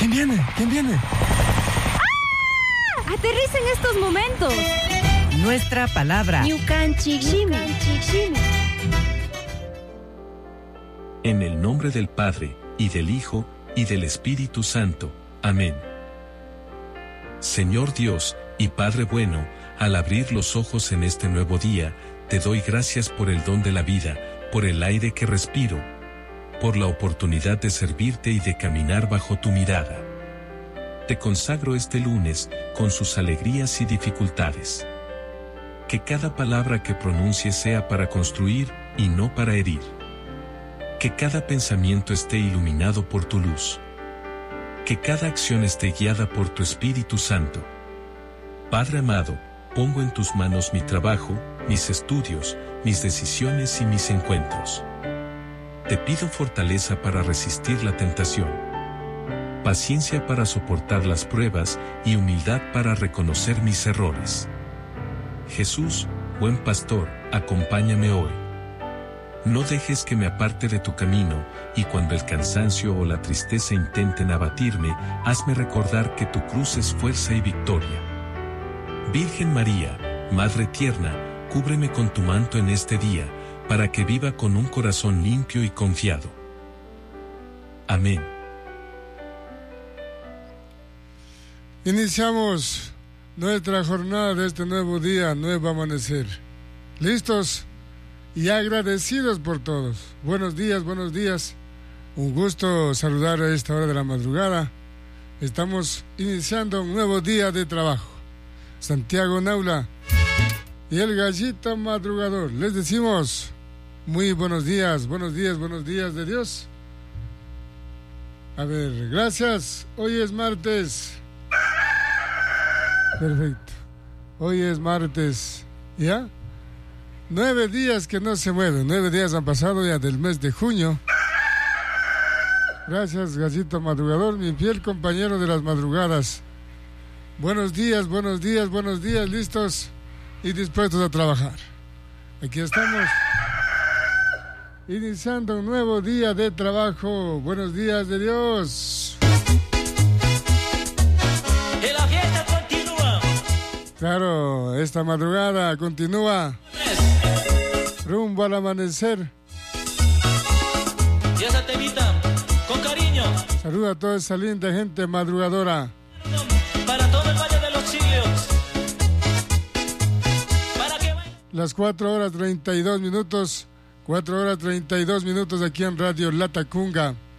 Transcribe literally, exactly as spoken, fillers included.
¿Quién viene? ¿Quién viene? ¡Ah! Aterriza en estos momentos. Nuestra palabra. En el nombre del Padre, y del Hijo, y del Espíritu Santo. Amén. Señor Dios, y Padre bueno, al abrir los ojos en este nuevo día, te doy gracias por el don de la vida, por el aire que respiro, por la oportunidad de servirte y de caminar bajo tu mirada. Te consagro este lunes, con sus alegrías y dificultades. Que cada palabra que pronuncie sea para construir, y no para herir. Que cada pensamiento esté iluminado por tu luz. Que cada acción esté guiada por tu Espíritu Santo. Padre amado, pongo en tus manos mi trabajo, mis estudios, mis decisiones y mis encuentros. Te pido fortaleza para resistir la tentación, paciencia para soportar las pruebas y humildad para reconocer mis errores. Jesús, buen pastor, acompáñame hoy. No dejes que me aparte de tu camino, y cuando el cansancio o la tristeza intenten abatirme, hazme recordar que tu cruz es fuerza y victoria. Virgen María, Madre tierna, cúbreme con tu manto en este día, para que viva con un corazón limpio y confiado. Amén. Iniciamos nuestra jornada de este nuevo día, nuevo amanecer. ¿Listos? Y agradecidos por todos. Buenos días, buenos días. Un gusto saludar a esta hora de la madrugada. Estamos iniciando un nuevo día de trabajo. Santiago Naula y el Gallito Madrugador. Les decimos muy buenos días, buenos días, buenos días de Dios. A ver, gracias. Hoy es martes. Perfecto. Hoy es martes. ¿Ya? Nueve días que no se mueven. Nueve días han pasado ya del mes de junio. Gracias, Gallito Madrugador, mi fiel compañero de las madrugadas. Buenos días, buenos días, buenos días, listos y dispuestos a trabajar. Aquí estamos, iniciando un nuevo día de trabajo. Buenos días de Dios. Que la fiesta continúa. Claro, esta madrugada continúa rumbo al amanecer. Y esa temita, con cariño. Saluda a toda esa linda gente madrugadora. Para todo el Valle de los Chilios. Para que... Las cuatro horas treinta y dos minutos. cuatro horas treinta y dos minutos aquí en Radio Latacunga.